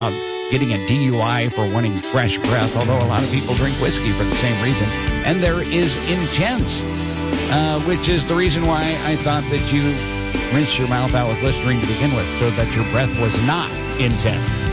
getting a DUI for wanting fresh breath, although a lot of people drink whiskey for the same reason. And there is Intense, which is the reason why I thought that you rinse your mouth out with Listerine to begin with, so that your breath was not intense.